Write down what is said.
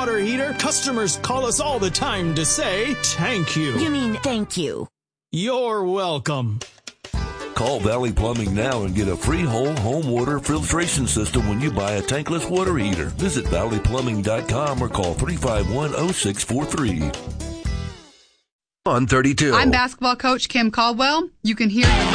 water heater, customers call us all the time to say thank you. You mean thank you. You're welcome. Call Valley Plumbing now and get a free whole home water filtration system when you buy a tankless water heater. Visit valleyplumbing.com or call 351-0643. On 32. I'm basketball coach Kim Caldwell. You can hear